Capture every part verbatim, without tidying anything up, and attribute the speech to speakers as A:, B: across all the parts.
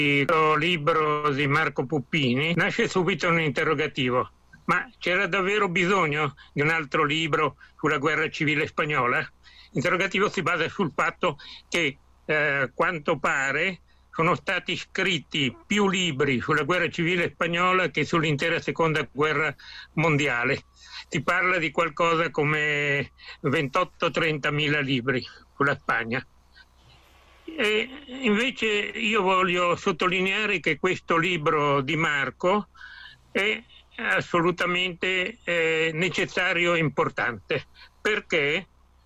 A: questo libro di Marco Puppini nasce subito un interrogativo: ma c'era davvero bisogno di un altro libro sulla guerra civile spagnola? L'interrogativo si basa sul fatto che, eh, quanto pare, sono stati scritti più libri sulla guerra civile spagnola che sull'intera seconda guerra mondiale. Si parla di qualcosa come ventotto trentamila libri sulla Spagna. E invece io voglio sottolineare che questo libro di Marco è assolutamente eh, necessario e importante, perché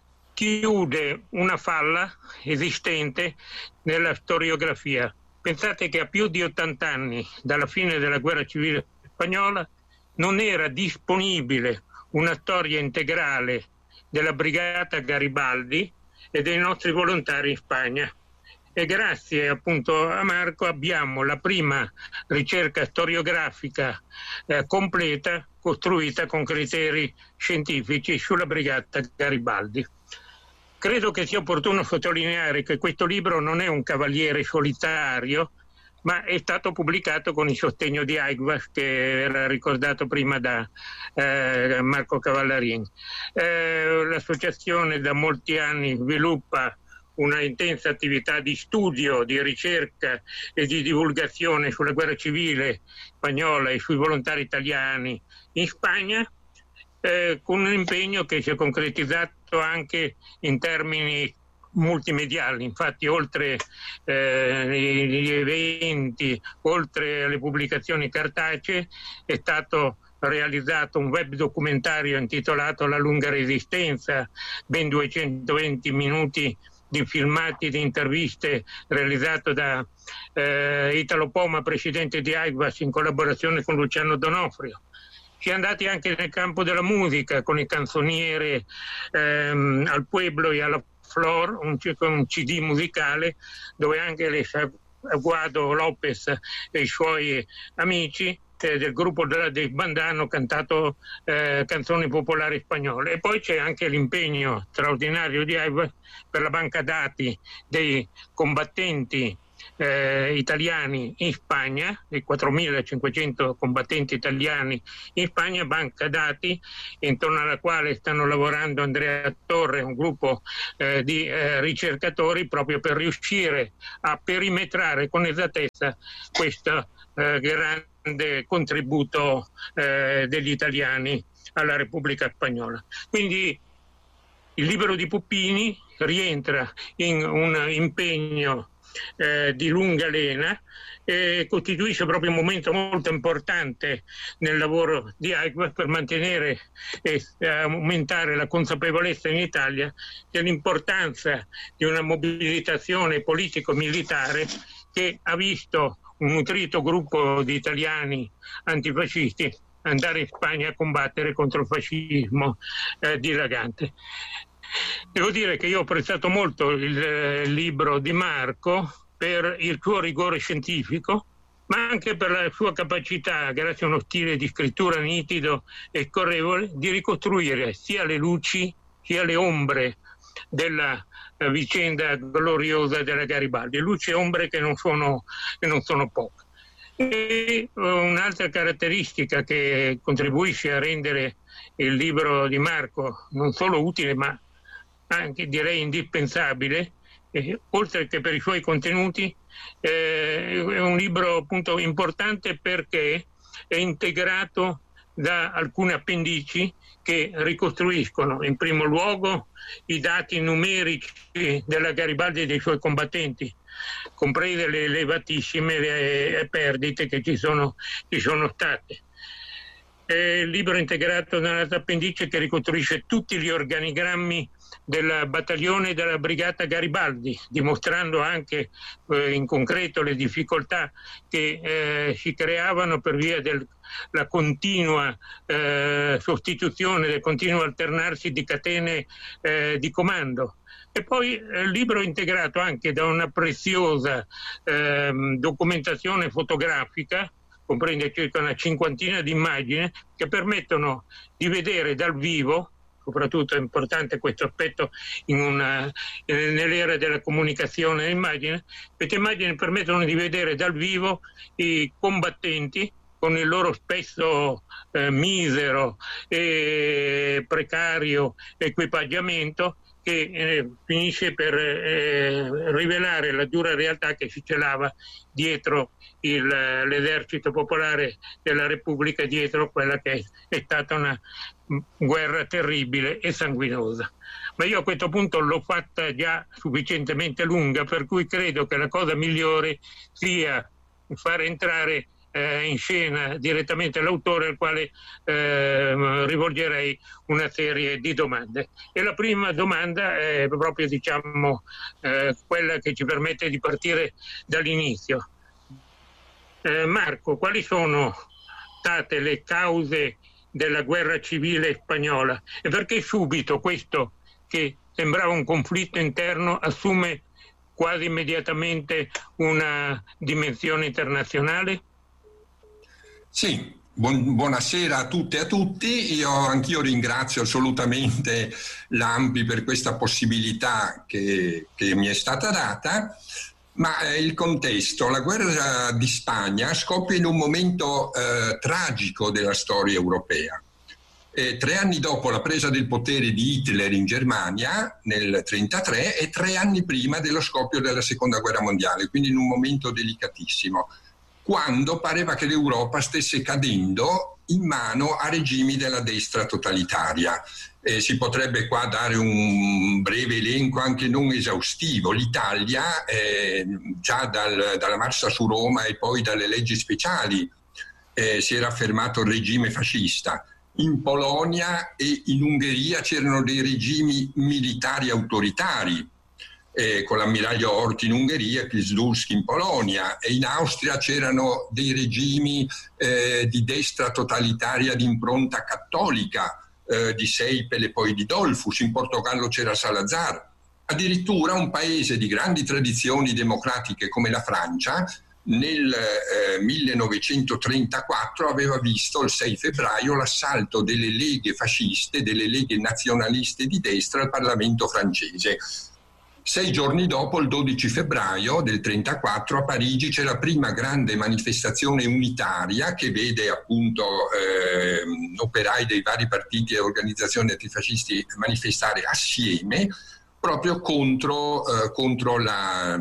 A: chiude una falla esistente nella storiografia. Pensate che a più di ottanta anni dalla fine della guerra civile spagnola non era disponibile una storia integrale della brigata Garibaldi e dei nostri volontari in Spagna. E grazie appunto a Marco abbiamo la prima ricerca storiografica eh, completa, costruita con criteri scientifici sulla brigata Garibaldi. Credo che sia opportuno sottolineare che questo libro non è un cavaliere solitario, ma è stato pubblicato con il sostegno di Aiguas, che era ricordato prima da eh, Marco Cavallarin. Eh, l'associazione da molti anni sviluppa una intensa attività di studio, di ricerca e di divulgazione sulla guerra civile spagnola e sui volontari italiani in Spagna, eh, con un impegno che si è concretizzato anche in termini multimediali. Infatti, oltre eh, gli eventi, oltre alle pubblicazioni cartacee, è stato realizzato un web documentario intitolato La lunga resistenza, ben duecentoventi minuti di filmati, di interviste, realizzato da eh, Italo Poma, presidente di Aiguas, in collaborazione con Luciano Donofrio. Si è andati anche nel campo della musica, con il canzoniere ehm, Al Pueblo e alla Flor, un, un C D musicale dove anche Guado Lopez e i suoi amici eh, del gruppo della dei Banda hanno cantato eh, canzoni popolari spagnole. E poi c'è anche l'impegno straordinario di Aiguas per la banca dati dei combattenti eh, italiani in Spagna, dei quattromilacinquecento combattenti italiani in Spagna, banca dati intorno alla quale stanno lavorando Andrea Torre, un gruppo eh, di eh, ricercatori, proprio per riuscire a perimetrare con esattezza questo eh, grande contributo eh, degli italiani alla Repubblica Spagnola. Quindi il libro di Puppini rientra in un impegno eh, di lunga lena e costituisce proprio un momento molto importante nel lavoro di Aiguas per mantenere e aumentare la consapevolezza in Italia dell'importanza di una mobilitazione politico-militare che ha visto un nutrito gruppo di italiani antifascisti andare in Spagna a combattere contro il fascismo eh, dilagante. Devo dire che io ho apprezzato molto il eh, libro di Marco per il suo rigore scientifico, ma anche per la sua capacità, grazie a uno stile di scrittura nitido e scorrevole, di ricostruire sia le luci sia le ombre della eh, vicenda gloriosa della Garibaldi, luci e ombre che non sono, che non sono poche. E uh, un'altra caratteristica che contribuisce a rendere il libro di Marco non solo utile ma anche direi indispensabile, eh, oltre che per i suoi contenuti, eh, è un libro appunto importante perché è integrato da alcune appendici che ricostruiscono in primo luogo i dati numerici della Garibaldi e dei suoi combattenti, comprese le elevatissime le perdite che ci sono, ci sono state. È il libro integrato da un'altra appendice che ricostruisce tutti gli organigrammi del battaglione e della brigata Garibaldi, dimostrando anche eh, in concreto le difficoltà che eh, si creavano per via della continua eh, sostituzione, del continuo alternarsi di catene eh, di comando. E poi eh, il libro è integrato anche da una preziosa eh, documentazione fotografica, comprende circa una cinquantina di immagini che permettono di vedere dal vivo soprattutto è importante questo aspetto in una, nell'era della comunicazione e immagine. Queste immagini permettono di vedere dal vivo i combattenti con il loro spesso eh, misero e precario equipaggiamento, che eh, finisce per eh, rivelare la dura realtà che si celava dietro il, l'esercito popolare della Repubblica, dietro quella che è stata una guerra terribile e sanguinosa. Ma io a questo punto l'ho fatta già sufficientemente lunga, per cui credo che la cosa migliore sia far entrare in scena direttamente l'autore, al quale eh, rivolgerei una serie di domande. E la prima domanda è proprio, diciamo, eh, quella che ci permette di partire dall'inizio. Eh, Marco, quali sono state le cause della guerra civile spagnola e perché subito questo, che sembrava un conflitto interno, assume quasi immediatamente una dimensione internazionale?
B: Sì, buon, buonasera a tutte e a tutti. Io anch'io ringrazio assolutamente l'A M P I per questa possibilità che, che mi è stata data, ma eh, il contesto, la guerra di Spagna scoppia in un momento eh, tragico della storia europea. Eh, tre anni dopo la presa del potere di Hitler in Germania nel trentatré e tre anni prima dello scoppio della Seconda Guerra Mondiale, quindi in un momento delicatissimo, quando pareva che l'Europa stesse cadendo in mano a regimi della destra totalitaria. Eh, si potrebbe qua dare un breve elenco anche non esaustivo. L'Italia, eh, già dal, dalla Marcia su Roma e poi dalle leggi speciali, eh, si era affermato il regime fascista. In Polonia e in Ungheria c'erano dei regimi militari autoritari, Eh, con l'ammiraglio Horthy in Ungheria e Pilsudski in Polonia, e in Austria c'erano dei regimi eh, di destra totalitaria di impronta cattolica, eh, di Seipel e poi di Dollfuss. In Portogallo c'era Salazar. Addirittura un paese di grandi tradizioni democratiche come la Francia nel eh, millenovecentotrentaquattro aveva visto il sei febbraio l'assalto delle leghe fasciste, delle leghe nazionaliste di destra al Parlamento francese. Sei giorni dopo, il dodici febbraio del trentaquattro, a Parigi c'è la prima grande manifestazione unitaria che vede appunto eh, operai dei vari partiti e organizzazioni antifascisti manifestare assieme proprio contro, eh, contro la,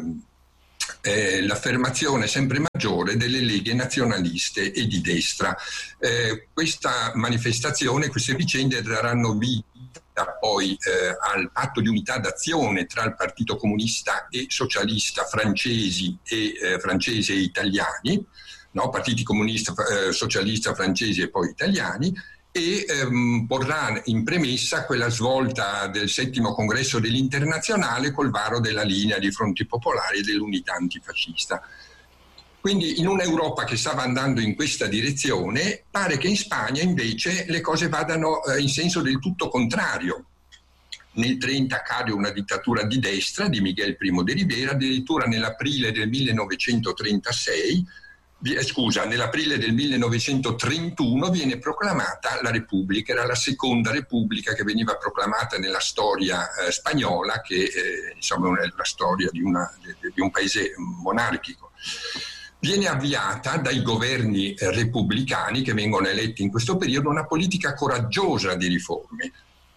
B: eh, l'affermazione sempre maggiore delle leghe nazionaliste e di destra. Eh, questa manifestazione, queste vicende daranno vita poi eh, al patto di unità d'azione tra il Partito Comunista e Socialista francesi e eh, francesi e italiani, no? Partiti Comunista, eh, Socialista francesi e poi italiani, e ehm, porrà in premessa quella svolta del settimo congresso dell'Internazionale col varo della linea di fronti popolari e dell'unità antifascista. Quindi in un'Europa che stava andando in questa direzione, pare che in Spagna invece le cose vadano eh, in senso del tutto contrario. Nel trenta cade una dittatura di destra di Miguel Primo de Rivera, addirittura nell'aprile del millenovecentotrentasei, eh, scusa, nell'aprile del millenovecentotrentuno viene proclamata la Repubblica. Era la seconda Repubblica che veniva proclamata nella storia eh, spagnola, che eh, insomma è la storia di, una, di un paese monarchico. Viene avviata dai governi repubblicani che vengono eletti in questo periodo una politica coraggiosa di riforme.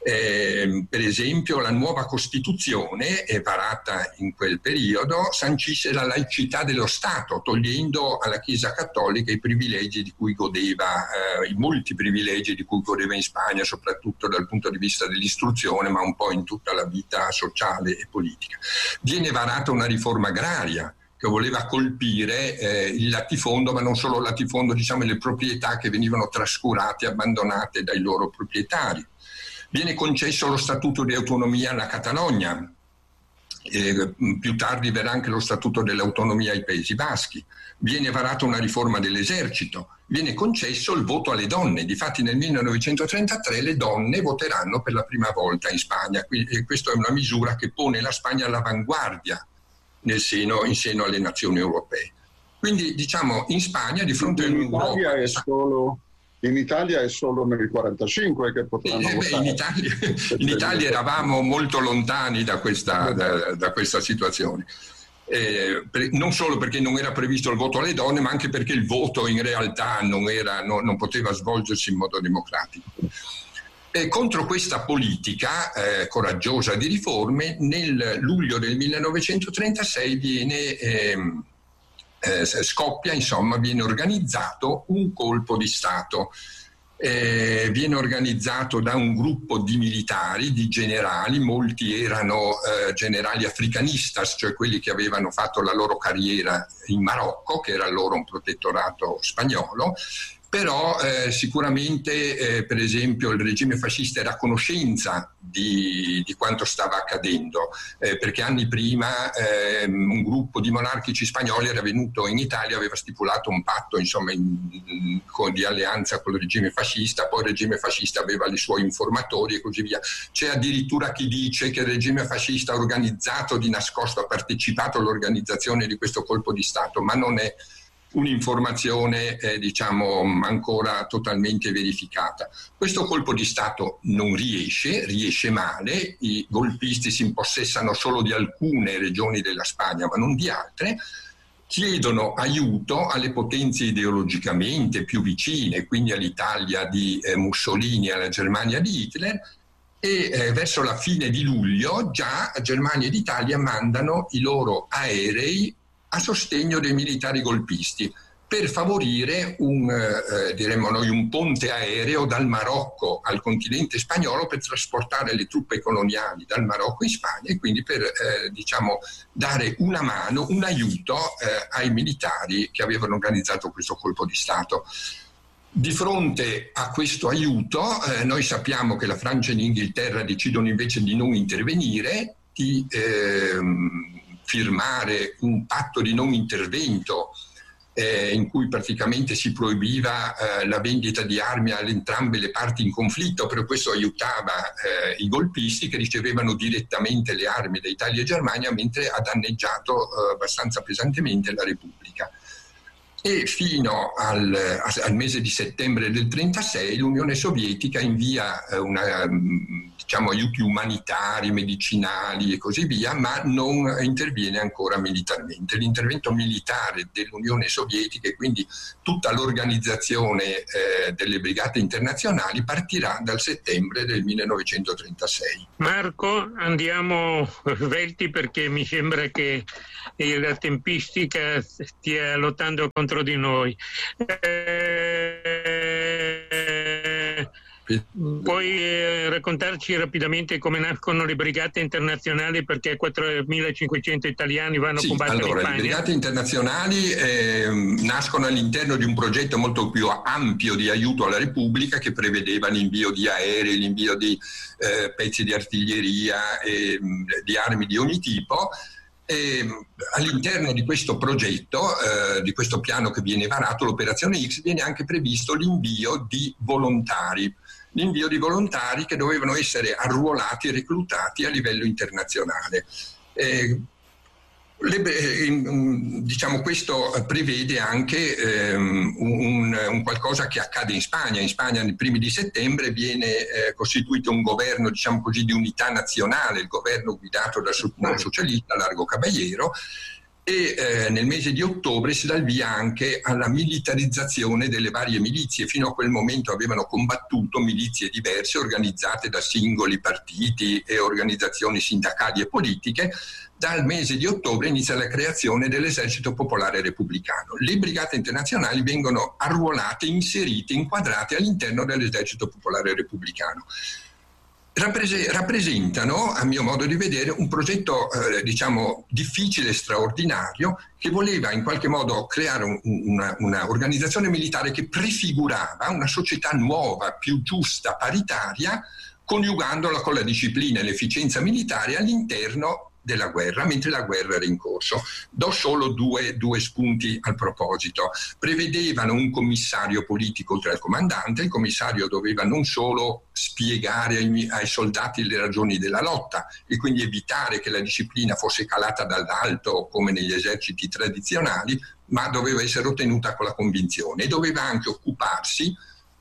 B: Eh, per esempio la nuova Costituzione, eh, varata in quel periodo, sancisce la laicità dello Stato, togliendo alla Chiesa Cattolica i privilegi di cui godeva, eh, i molti privilegi di cui godeva in Spagna, soprattutto dal punto di vista dell'istruzione, ma un po' in tutta la vita sociale e politica. Viene varata una riforma agraria che voleva colpire eh, il latifondo, ma non solo il latifondo, diciamo le proprietà che venivano trascurate e abbandonate dai loro proprietari. Viene concesso lo statuto di autonomia alla Catalogna, eh, più tardi verrà anche lo statuto dell'autonomia ai Paesi Baschi. Viene varata una riforma dell'esercito, viene concesso il voto alle donne. Difatti nel millenovecentotrentatré le donne voteranno per la prima volta in Spagna, e questa è una misura che pone la Spagna all'avanguardia nel seno, in seno alle nazioni europee. Quindi diciamo in Spagna di fronte a un'Europa...
C: È solo, In Italia è solo nel quarantacinque che potranno
B: eh,
C: votare.
B: Beh, in Italia, in Italia eravamo molto lontani da questa, da, da questa situazione. Eh, per, non solo perché non era previsto il voto alle donne, ma anche perché il voto in realtà non, era, no, non poteva svolgersi in modo democratico. E contro questa politica eh, coraggiosa di riforme, nel luglio del millenovecentotrentasei viene, eh, eh, scoppia, insomma, viene organizzato un colpo di Stato. Eh, viene organizzato da un gruppo di militari, di generali, molti erano eh, generali africanistas, cioè quelli che avevano fatto la loro carriera in Marocco, che era allora un protettorato spagnolo. Però eh, sicuramente eh, per esempio il regime fascista era a conoscenza di, di quanto stava accadendo, eh, perché anni prima eh, un gruppo di monarchici spagnoli era venuto in Italia, aveva stipulato un patto, insomma, in, in, con, di alleanza con il regime fascista, poi il regime fascista aveva i suoi informatori e così via. C'è addirittura chi dice che il regime fascista ha organizzato di nascosto, ha partecipato all'organizzazione di questo colpo di Stato, ma non è un'informazione eh, diciamo ancora totalmente verificata. Questo colpo di Stato non riesce, riesce male, i golpisti si impossessano solo di alcune regioni della Spagna ma non di altre, chiedono aiuto alle potenze ideologicamente più vicine, quindi all'Italia di eh, Mussolini e alla Germania di Hitler, e eh, verso la fine di luglio già Germania ed Italia mandano i loro aerei a sostegno dei militari golpisti per favorire un, eh, diremmo noi, un ponte aereo dal Marocco al continente spagnolo per trasportare le truppe coloniali dal Marocco in Spagna e quindi per eh, diciamo, dare una mano, un aiuto eh, ai militari che avevano organizzato questo colpo di Stato. Di fronte a questo aiuto eh, noi sappiamo che la Francia e l'Inghilterra decidono invece di non intervenire, di ehm, firmare un patto di non intervento eh, in cui praticamente si proibiva eh, la vendita di armi alle entrambe le parti in conflitto, però questo aiutava eh, i golpisti che ricevevano direttamente le armi da Italia e Germania, mentre ha danneggiato eh, abbastanza pesantemente la Repubblica. E fino al, al mese di settembre del trentasei l'Unione Sovietica invia eh, una, diciamo, aiuti umanitari, medicinali e così via, ma non interviene ancora militarmente. L'intervento militare dell'Unione Sovietica e quindi tutta l'organizzazione eh, delle brigate internazionali partirà dal settembre del millenovecentotrentasei.
A: Marco, andiamo svelti perché mi sembra che la tempistica stia lottando contro di noi. Eh, puoi eh, raccontarci rapidamente come nascono le brigate internazionali, perché quattromilacinquecento italiani vanno
B: sì,
A: a combattere
B: allora,
A: in Spagna?
B: Le brigate internazionali eh, nascono all'interno di un progetto molto più ampio di aiuto alla Repubblica che prevedeva l'invio di aerei, l'invio di eh, pezzi di artiglieria e di armi di ogni tipo. E all'interno di questo progetto, eh, di questo piano che viene varato, l'Operazione X, viene anche previsto l'invio di volontari, l'invio di volontari che dovevano essere arruolati e reclutati a livello internazionale. Eh, Le, diciamo, questo prevede anche ehm, un, un qualcosa che accade in Spagna. In Spagna nei primi di settembre viene eh, costituito un governo, diciamo così, di unità nazionale, il governo guidato dal socialista Largo Caballero, e eh, nel mese di ottobre si dà il via anche alla militarizzazione delle varie milizie. Fino a quel momento avevano combattuto milizie diverse organizzate da singoli partiti e organizzazioni sindacali e politiche. Dal mese di ottobre inizia la creazione dell'Esercito Popolare Repubblicano. Le brigate internazionali vengono arruolate, inserite, inquadrate all'interno dell'Esercito Popolare Repubblicano. Rapprese- rappresentano, a mio modo di vedere, un progetto eh, diciamo difficile e straordinario che voleva in qualche modo creare un, una, una organizzazione militare che prefigurava una società nuova, più giusta, paritaria, coniugandola con la disciplina e l'efficienza militare all'interno della guerra, mentre la guerra era in corso. Do solo due, due spunti al proposito. Prevedevano un commissario politico oltre al comandante. Il commissario doveva non solo spiegare ai, ai soldati le ragioni della lotta e quindi evitare che la disciplina fosse calata dall'alto come negli eserciti tradizionali, ma doveva essere ottenuta con la convinzione e doveva anche occuparsi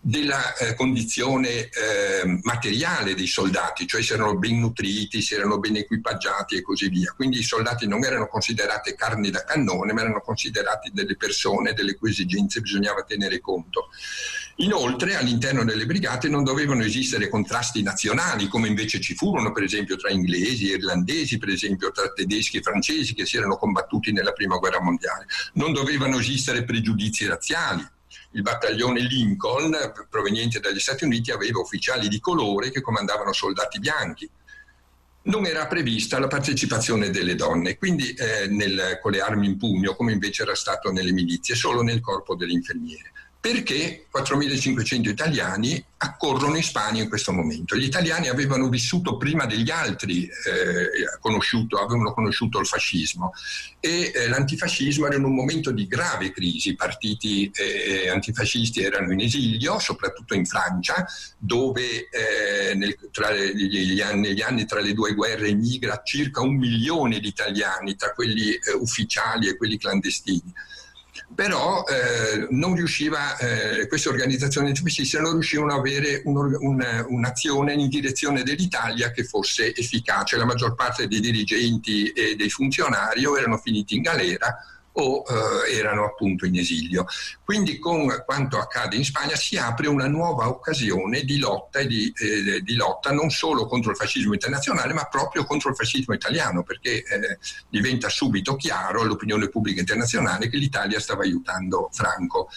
B: della eh, condizione eh, materiale dei soldati, cioè se erano ben nutriti, se erano ben equipaggiati e così via. Quindi i soldati non erano considerati carni da cannone, ma erano considerati delle persone delle cui esigenze bisognava tenere conto. Inoltre all'interno delle brigate non dovevano esistere contrasti nazionali, come invece ci furono per esempio tra inglesi e irlandesi, per esempio tra tedeschi e francesi che si erano combattuti nella prima guerra mondiale. Non dovevano esistere pregiudizi razziali. Il battaglione Lincoln, proveniente dagli Stati Uniti, aveva ufficiali di colore che comandavano soldati bianchi. Non era prevista la partecipazione delle donne, quindi eh, nel, con le armi in pugno, come invece era stato nelle milizie, solo nel corpo delle infermiere. Perché quattromilacinquecento italiani accorrono in Spagna in questo momento? Gli italiani avevano vissuto prima degli altri, eh, conosciuto, avevano conosciuto il fascismo e eh, l'antifascismo era in un momento di grave crisi. I partiti eh, antifascisti erano in esilio, soprattutto in Francia, dove eh, nel, tra gli anni, negli anni tra le due guerre emigra circa un milione di italiani, tra quelli eh, ufficiali e quelli clandestini. Però eh, non riusciva, eh, queste organizzazioni antifasciste non riuscivano ad avere un, un, un'azione in direzione dell'Italia che fosse efficace. La maggior parte dei dirigenti e dei funzionari o erano finiti in galera o eh, erano appunto in esilio. Quindi con quanto accade in Spagna si apre una nuova occasione di lotta e di, eh, di lotta non solo contro il fascismo internazionale ma proprio contro il fascismo italiano, perché eh, diventa subito chiaro all'opinione pubblica internazionale che l'Italia stava aiutando Franco.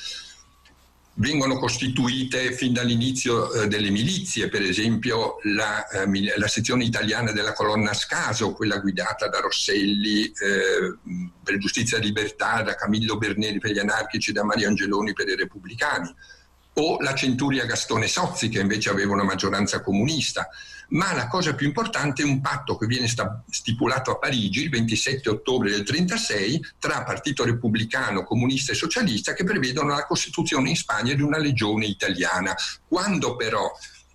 B: Vengono costituite fin dall'inizio eh, delle milizie, per esempio la, eh, la sezione italiana della colonna Scaso, quella guidata da Rosselli eh, per Giustizia e Libertà, da Camillo Berneri per gli anarchici, da Mario Angeloni per i repubblicani, o la Centuria Gastone Sozzi, che invece aveva una maggioranza comunista. Ma la cosa più importante è un patto che viene sta- stipulato a Parigi il ventisette ottobre del trentasei tra Partito Repubblicano, Comunista e Socialista, che prevedono la costituzione in Spagna di una legione italiana. Quando però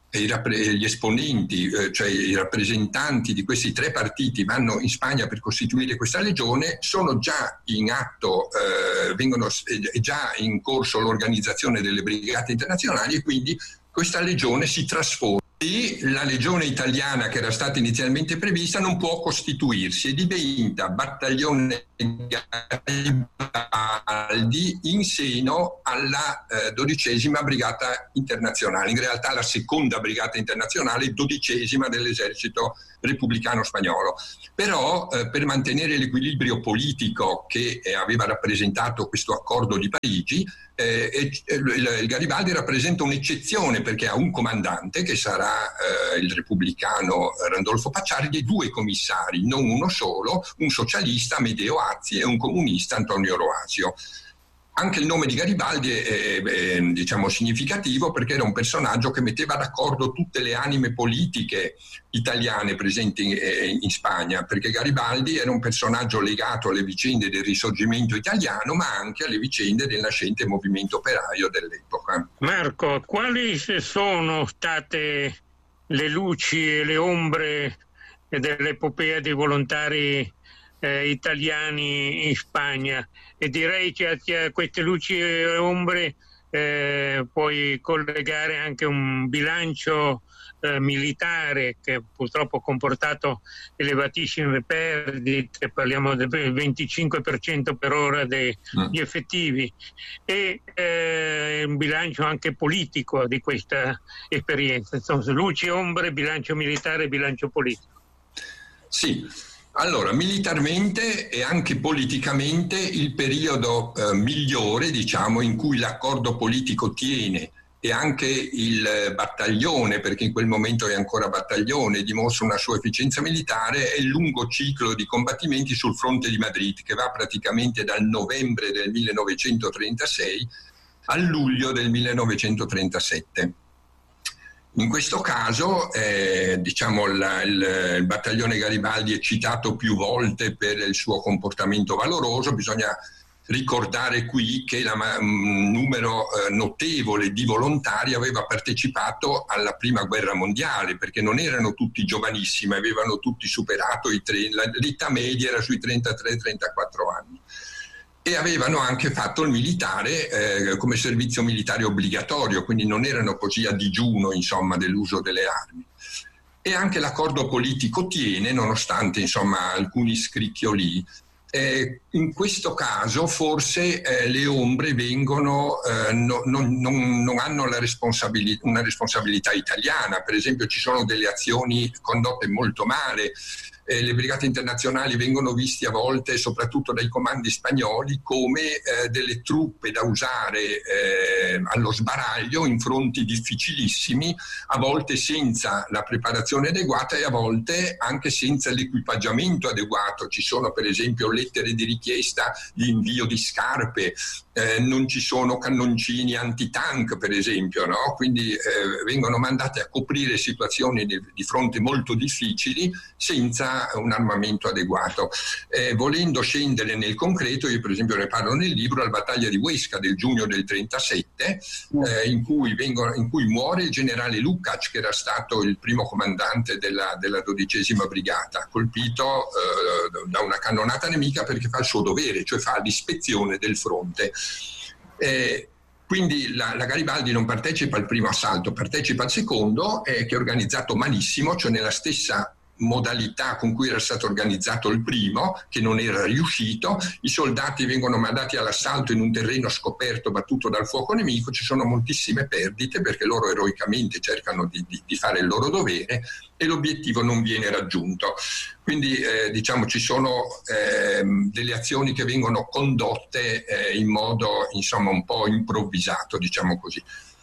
B: gli esponenti, cioè i rappresentanti di questi tre partiti vanno in Spagna per costituire questa legione, sono già in atto, eh, vengono, è già in corso l'organizzazione delle brigate internazionali e quindi questa legione si trasforma. E la legione italiana che era stata inizialmente prevista non può costituirsi e diventa battaglione Garibaldi in seno alla eh, dodicesima brigata internazionale, in realtà la seconda brigata internazionale, dodicesima dell'esercito repubblicano spagnolo. Però eh, per mantenere l'equilibrio politico che eh, aveva rappresentato questo accordo di Parigi, eh, eh, il, il Garibaldi rappresenta un'eccezione perché ha un comandante che sarà eh, il repubblicano Randolfo Pacciardi e due commissari, non uno solo, un socialista Amedeo Azzi e un comunista Antonio Roasio. Anche il nome di Garibaldi è, è, è diciamo significativo perché era un personaggio che metteva d'accordo tutte le anime politiche italiane presenti in, in Spagna, perché Garibaldi era un personaggio legato alle vicende del risorgimento italiano ma anche alle vicende del nascente movimento operaio dell'epoca.
A: Marco, quali sono state le luci e le ombre dell'epopea dei volontari eh, italiani in Spagna? E direi che a queste luci e ombre eh, puoi collegare anche un bilancio eh, militare che purtroppo ha comportato elevatissime perdite, parliamo del venticinque per cento per ora degli mm. effettivi, e eh, un bilancio anche politico di questa esperienza. Insomma, luci e ombre, bilancio militare e bilancio politico.
B: Sì. Allora, militarmente e anche politicamente il periodo eh, migliore, diciamo, in cui l'accordo politico tiene e anche il battaglione, perché in quel momento è ancora battaglione, dimostra una sua efficienza militare, è il lungo ciclo di combattimenti sul fronte di Madrid, che va praticamente dal novembre del millenovecentotrentasei al luglio del millenovecentotrentasette. In questo caso eh, diciamo la, il, il battaglione Garibaldi è citato più volte per il suo comportamento valoroso. Bisogna ricordare qui che la, un numero eh, notevole di volontari aveva partecipato alla prima guerra mondiale, perché non erano tutti giovanissimi, avevano tutti superato i tre, la, l'età media era sui trentatré trentaquattro anni. e avevano anche fatto il militare eh, come servizio militare obbligatorio, quindi non erano così a digiuno, insomma, dell'uso delle armi. E anche l'accordo politico tiene, nonostante, insomma, alcuni scricchioli. Eh, in questo caso forse eh, le ombre vengono, eh, no, non, non, non hanno la responsabilità, una responsabilità italiana. Per esempio ci sono delle azioni condotte molto male. Eh, le brigate internazionali vengono viste a volte, soprattutto dai comandi spagnoli, come eh, delle truppe da usare eh, allo sbaraglio in fronti difficilissimi, a volte senza la preparazione adeguata e a volte anche senza l'equipaggiamento adeguato. Ci sono per esempio lettere di richiesta di invio di scarpe, eh, non ci sono cannoncini antitank per esempio, no? Quindi eh, vengono mandate a coprire situazioni di, di fronte molto difficili senza un armamento adeguato. Eh, volendo scendere nel concreto, io per esempio ne parlo nel libro, la battaglia di Huesca del giugno del trentasette, eh, in, cui vengono, in cui muore il generale Lukács, che era stato il primo comandante della, della dodicesima brigata, colpito eh, da una cannonata nemica perché fa il suo dovere, cioè fa l'ispezione del fronte. Eh, Quindi la, la Garibaldi non partecipa al primo assalto, partecipa al secondo, eh, che è organizzato malissimo, cioè nella stessa modalità con cui era stato organizzato il primo, che non era riuscito. I soldati vengono mandati all'assalto in un terreno scoperto battuto dal fuoco nemico, ci sono moltissime perdite perché loro eroicamente cercano di, di, di fare il loro dovere e l'obiettivo non viene raggiunto. Quindi eh, diciamo ci sono eh, delle azioni che vengono condotte eh, in modo insomma un po' improvvisato, diciamo così.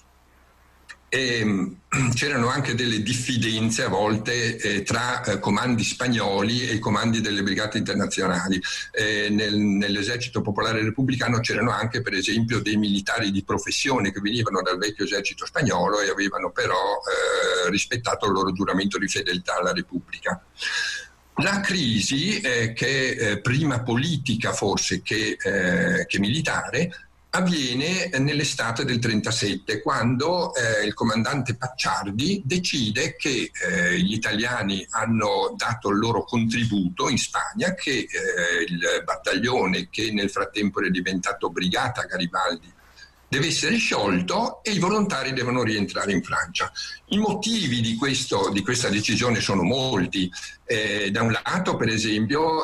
B: E c'erano anche delle diffidenze a volte eh, tra eh, comandi spagnoli e i comandi delle brigate internazionali. Eh, nel, nell'esercito popolare repubblicano c'erano anche per esempio dei militari di professione che venivano dal vecchio esercito spagnolo e avevano però eh, rispettato il loro giuramento di fedeltà alla Repubblica. La crisi, eh, che è eh, prima politica forse che, eh, che militare, avviene nell'estate del trentasette, quando eh, il comandante Pacciardi decide che eh, gli italiani hanno dato il loro contributo in Spagna, che eh, il battaglione che nel frattempo è diventato Brigata Garibaldi deve essere sciolto e i volontari devono rientrare in Francia. I motivi di, questo, di questa decisione sono molti. Eh, da un lato, per esempio,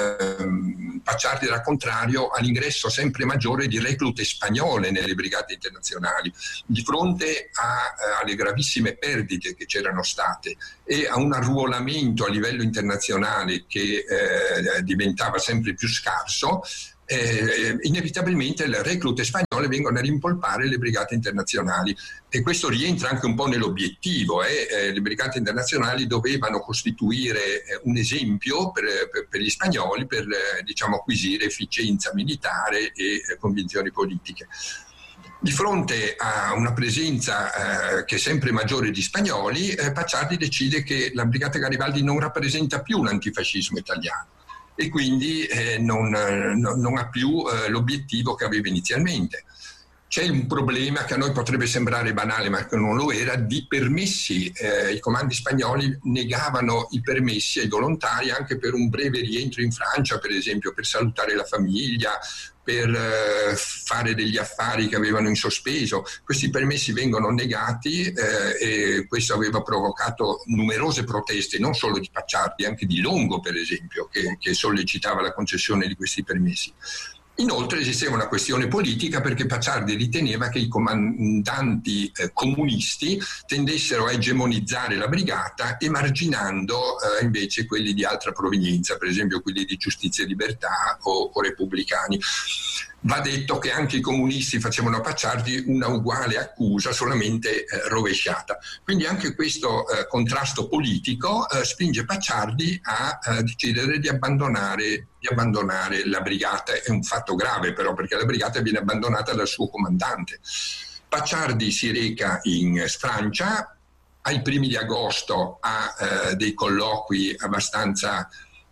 B: eh, Pacciardi era contrario all'ingresso sempre maggiore di reclute spagnole nelle brigate internazionali, di fronte a, alle gravissime perdite che c'erano state e a un arruolamento a livello internazionale che eh, diventava sempre più scarso. Eh, inevitabilmente le reclute spagnole vengono a rimpolpare le brigate internazionali e questo rientra anche un po' nell'obiettivo. Eh. Eh, le brigate internazionali dovevano costituire eh, un esempio per, per, per gli spagnoli per eh, diciamo, acquisire efficienza militare e eh, convinzioni politiche. Di fronte a una presenza eh, che è sempre maggiore di spagnoli, eh, Pacciardi decide che la Brigata Garibaldi non rappresenta più l'antifascismo italiano e quindi eh, non, non, non ha più eh, l'obiettivo che aveva inizialmente. C'è un problema che a noi potrebbe sembrare banale, ma che non lo era, di permessi. Eh, I comandi spagnoli negavano i permessi ai volontari anche per un breve rientro in Francia, per esempio, per salutare la famiglia, per eh, fare degli affari che avevano in sospeso. Questi permessi vengono negati eh, e questo aveva provocato numerose proteste, non solo di Pacciardi, anche di Longo, per esempio, che, che sollecitava la concessione di questi permessi. Inoltre esisteva una questione politica perché Pacciardi riteneva che i comandanti eh, comunisti tendessero a egemonizzare la brigata emarginando eh, invece quelli di altra provenienza, per esempio quelli di Giustizia e Libertà o, o repubblicani. Va detto che anche i comunisti facevano a Pacciardi una uguale accusa, solamente eh, rovesciata. Quindi anche questo eh, contrasto politico eh, spinge Pacciardi a eh, decidere di abbandonare, di abbandonare la brigata. È un fatto grave però, perché la brigata viene abbandonata dal suo comandante. Pacciardi si reca in Francia, ai primi di agosto ha eh, dei colloqui abbastanza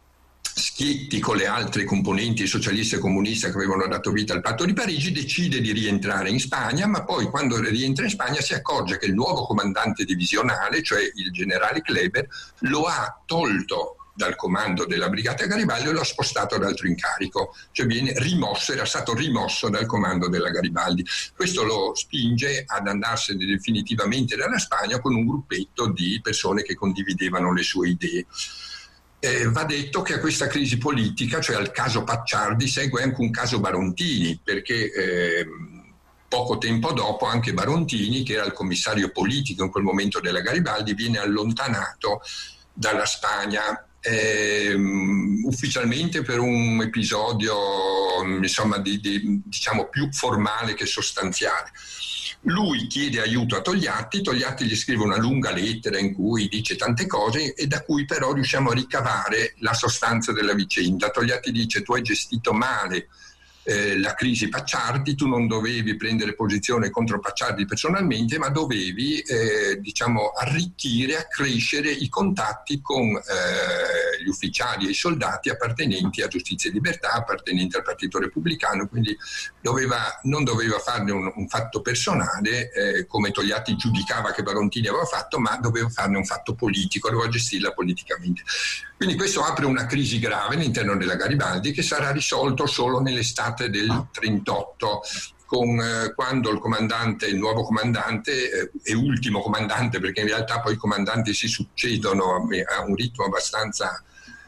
B: schietti con le altre componenti socialiste e comuniste che avevano dato vita al Patto di Parigi, decide di rientrare in Spagna, ma poi quando rientra in Spagna si accorge che il nuovo comandante divisionale, cioè il generale Kleber, lo ha tolto dal comando della Brigata Garibaldi e lo ha spostato ad altro incarico, cioè viene rimosso, era stato rimosso dal comando della Garibaldi. Questo lo spinge ad andarsene definitivamente dalla Spagna con un gruppetto di persone che condividevano le sue idee. Eh, va detto che a questa crisi politica, cioè al caso Pacciardi, segue anche un caso Barontini, perché eh, poco tempo dopo anche Barontini, che era il commissario politico in quel momento della Garibaldi, viene allontanato dalla Spagna eh, ufficialmente per un episodio insomma di, di, diciamo più formale che sostanziale. Lui chiede aiuto a Togliatti, Togliatti gli scrive una lunga lettera in cui dice tante cose e da cui però riusciamo a ricavare la sostanza della vicenda. Togliatti dice: tu hai gestito male eh, la crisi Pacciardi, tu non dovevi prendere posizione contro Pacciardi personalmente, ma dovevi eh, diciamo arricchire, accrescere i contatti con eh, gli ufficiali e i soldati appartenenti a Giustizia e Libertà, appartenenti al Partito Repubblicano, quindi doveva, non doveva farne un, un fatto personale eh, come Togliatti giudicava che Barontini aveva fatto, ma doveva farne un fatto politico, doveva gestirla politicamente. Quindi questo apre una crisi grave all'interno della Garibaldi che sarà risolto solo nell'estate del trentotto, con, eh, quando il comandante, il nuovo comandante eh, e ultimo comandante, perché in realtà poi i comandanti si succedono a, a un ritmo abbastanza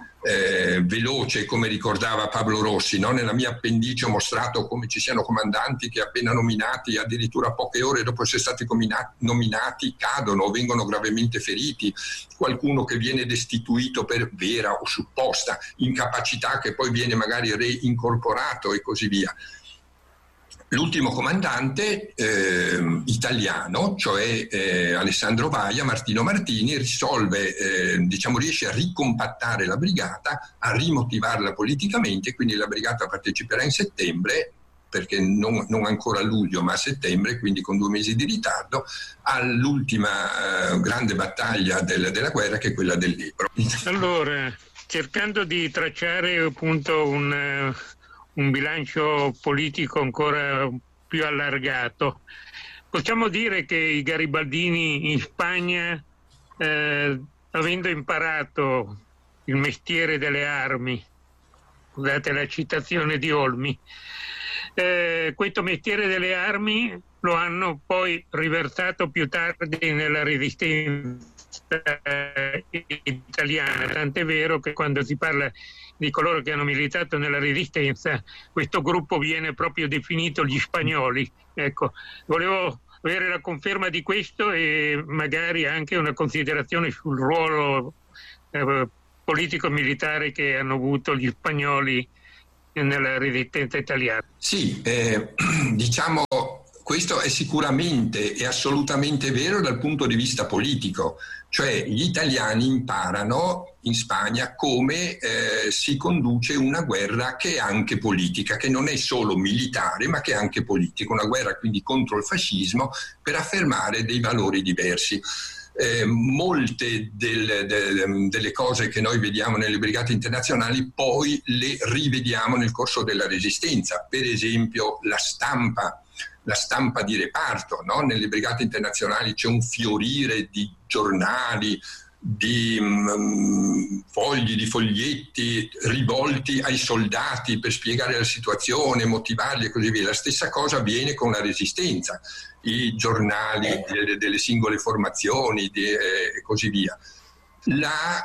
B: eh, veloce, come ricordava Pablo Rossi, no? Nella mia appendice ho mostrato come ci siano comandanti che appena nominati, addirittura poche ore dopo essere stati nominati, cadono o vengono gravemente feriti, qualcuno che viene destituito per vera o supposta incapacità che poi viene magari reincorporato e così via. L'ultimo comandante eh, italiano, cioè eh, Alessandro Vaia, Martino Martini, risolve, eh, diciamo, riesce a ricompattare la brigata, a rimotivarla politicamente, quindi la brigata parteciperà in settembre, perché non, non ancora a luglio ma a settembre, quindi con due mesi di ritardo, all'ultima eh, grande battaglia del, della guerra, che è quella dell'Ebro.
A: Allora, cercando di tracciare appunto un... un bilancio politico ancora più allargato, possiamo dire che i garibaldini in Spagna, eh, avendo imparato il mestiere delle armi, scusate la citazione di Olmi, eh, questo mestiere delle armi lo hanno poi riversato più tardi nella resistenza italiana, tant'è vero che quando si parla di coloro che hanno militato nella resistenza, questo gruppo viene proprio definito gli spagnoli. Ecco, volevo avere la conferma di questo e magari anche una considerazione sul ruolo eh, politico-militare che hanno avuto gli spagnoli nella resistenza italiana.
B: Sì, eh, diciamo questo è sicuramente e assolutamente vero dal punto di vista politico, cioè gli italiani imparano in Spagna come eh, si conduce una guerra che è anche politica, che non è solo militare ma che è anche politica, una guerra quindi contro il fascismo per affermare dei valori diversi. Eh, molte del, de, delle cose che noi vediamo nelle brigate internazionali poi le rivediamo nel corso della resistenza, per esempio la stampa la stampa di reparto, no? Nelle brigate internazionali c'è un fiorire di giornali, di um, fogli, di foglietti rivolti ai soldati per spiegare la situazione, motivarli e così via. La stessa cosa avviene con la resistenza, i giornali delle, delle singole formazioni di, eh, e così via. La,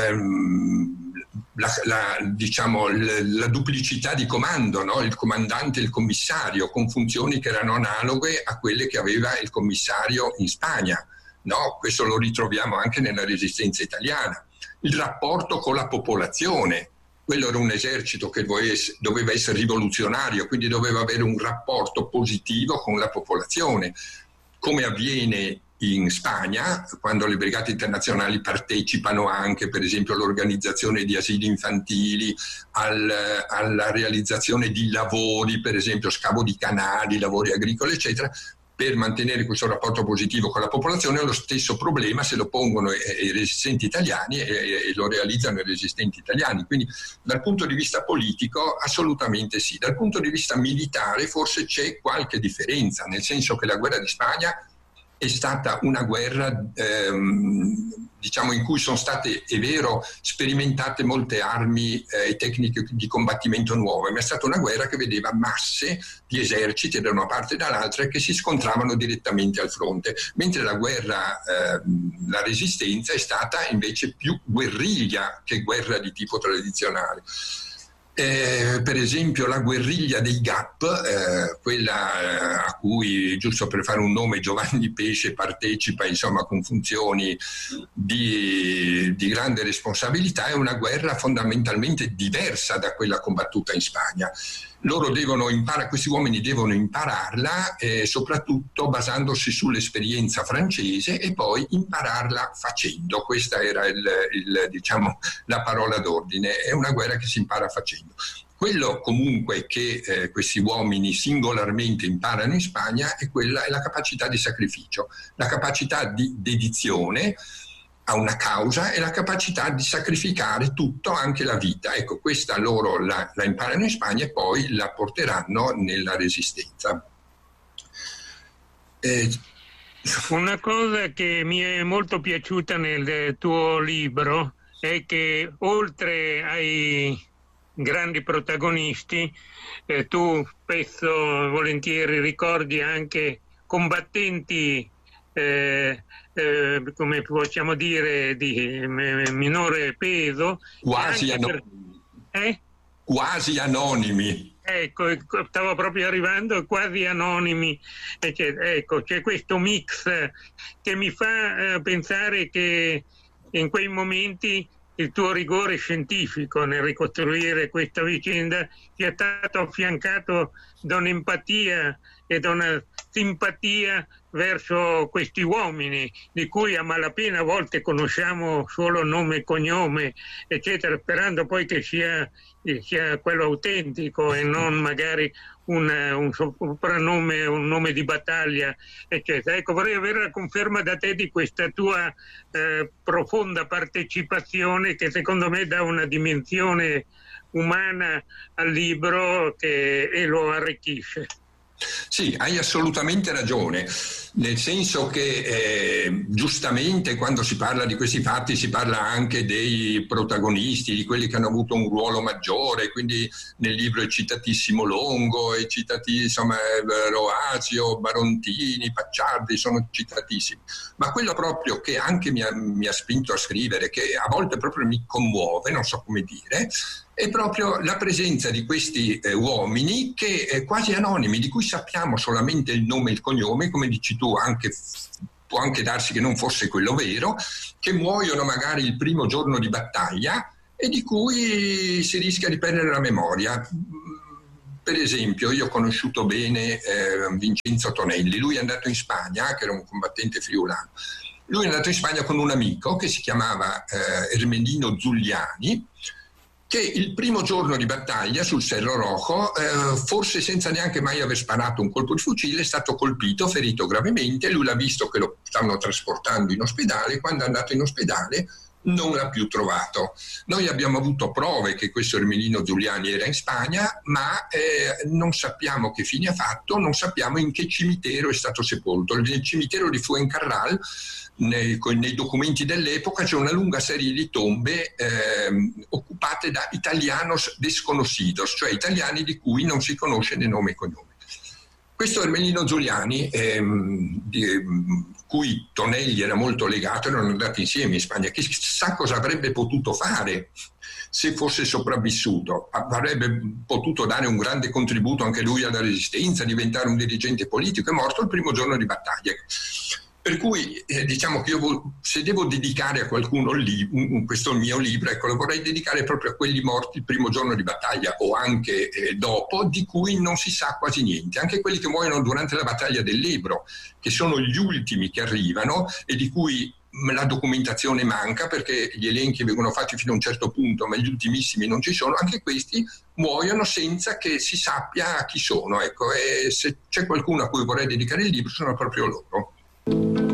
B: ehm, la, la, diciamo, la, la duplicità di comando, no? Il comandante e il commissario, con funzioni che erano analoghe a quelle che aveva il commissario in Spagna, no? Questo lo ritroviamo anche nella resistenza italiana. Il rapporto con la popolazione, quello era un esercito che doveva essere rivoluzionario, quindi doveva avere un rapporto positivo con la popolazione, come avviene in Spagna, quando le brigate internazionali partecipano anche, per esempio, all'organizzazione di asili infantili, al, alla realizzazione di lavori, per esempio scavo di canali, lavori agricoli, eccetera, per mantenere questo rapporto positivo con la popolazione. Lo stesso problema se lo pongono i resistenti italiani e, e lo realizzano i resistenti italiani. Quindi dal punto di vista politico assolutamente sì. Dal punto di vista militare forse c'è qualche differenza, nel senso che la guerra di Spagna è stata una guerra ehm, diciamo in cui sono state, è vero, sperimentate molte armi e eh, tecniche di combattimento nuove, ma è stata una guerra che vedeva masse di eserciti da una parte e dall'altra che si scontravano direttamente al fronte, mentre la guerra, eh, la resistenza è stata invece più guerriglia che guerra di tipo tradizionale. Eh, per esempio la guerriglia dei Gap, eh, quella a cui, giusto per fare un nome, Giovanni Pesce partecipa, insomma, con funzioni di, di grande responsabilità, è una guerra fondamentalmente diversa da quella combattuta in Spagna. Loro devono imparare, questi uomini devono impararla, eh, soprattutto basandosi sull'esperienza francese, e poi impararla facendo. Questa era il, il, diciamo, la parola d'ordine. È una guerra che si impara facendo. Quello comunque che eh, questi uomini singolarmente imparano in Spagna è quella è la capacità di sacrificio, la capacità di dedizione a una causa e la capacità di sacrificare tutto, anche la vita. Ecco, questa loro la, la imparano in Spagna e poi la porteranno nella resistenza.
A: Eh, Una cosa che mi è molto piaciuta nel tuo libro è che oltre ai grandi protagonisti, eh, tu spesso volentieri ricordi anche combattenti eh, eh, come possiamo dire di eh, minore peso,
B: quasi
A: anonimi. Per... Eh?
B: Quasi anonimi.
A: Ecco, stavo proprio arrivando, quasi anonimi. Ecco, c'è questo mix che mi fa eh, pensare che in quei momenti il tuo rigore scientifico nel ricostruire questa vicenda sia stato affiancato da un'empatia e da una simpatia verso questi uomini, di cui a malapena a volte conosciamo solo nome e cognome, eccetera, sperando poi che sia, sia quello autentico e non magari un, un soprannome, un nome di battaglia, eccetera. Ecco, vorrei avere la conferma da te di questa tua eh, profonda partecipazione, che secondo me dà una dimensione umana al libro che, e lo arricchisce.
B: Sì, hai assolutamente ragione, nel senso che eh, giustamente quando si parla di questi fatti si parla anche dei protagonisti, di quelli che hanno avuto un ruolo maggiore, quindi nel libro è citatissimo Longo, è citati, insomma, Roasio, Barontini, Pacciardi, sono citatissimi, ma quello proprio che anche mi ha, mi ha spinto a scrivere, che a volte proprio mi commuove, non so come dire, è proprio la presenza di questi eh, uomini che eh, quasi anonimi, di cui sappiamo solamente il nome e il cognome, come dici tu, anche, può anche darsi che non fosse quello vero, che muoiono magari il primo giorno di battaglia e di cui si rischia di perdere la memoria. Per esempio, io ho conosciuto bene eh, Vincenzo Tonelli, lui è andato in Spagna, che era un combattente friulano. Lui è andato in Spagna con un amico che si chiamava eh, Ermenino Giuliani, che il primo giorno di battaglia sul Cerro Rojo, eh, forse senza neanche mai aver sparato un colpo di fucile, è stato colpito, ferito gravemente. Lui l'ha visto che lo stanno trasportando in ospedale, quando è andato in ospedale non l'ha più trovato. Noi abbiamo avuto prove che questo Ermenino Giuliani era in Spagna, ma eh, non sappiamo che fine ha fatto, non sappiamo in che cimitero è stato sepolto. Nel cimitero di Fuencarral, nei, nei documenti dell'epoca, c'è una lunga serie di tombe eh, occupate da italianos desconocidos, cioè italiani di cui non si conosce né nome e cognome. Questo Ermenino Giuliani, ehm, di ehm, cui Tonelli era molto legato, erano andati insieme in Spagna, chissà cosa avrebbe potuto fare se fosse sopravvissuto. Avrebbe potuto dare un grande contributo anche lui alla resistenza, diventare un dirigente politico. È morto il primo giorno di battaglia. Per cui eh, diciamo che io, se devo dedicare a qualcuno lì, un, questo mio libro, ecco, lo vorrei dedicare proprio a quelli morti il primo giorno di battaglia o anche eh, dopo, di cui non si sa quasi niente. Anche quelli che muoiono durante la battaglia dell'Ebro, che sono gli ultimi che arrivano e di cui la documentazione manca, perché gli elenchi vengono fatti fino a un certo punto, ma gli ultimissimi non ci sono. Anche questi muoiono senza che si sappia chi sono. Ecco, e se c'è qualcuno a cui vorrei dedicare il libro, sono proprio loro.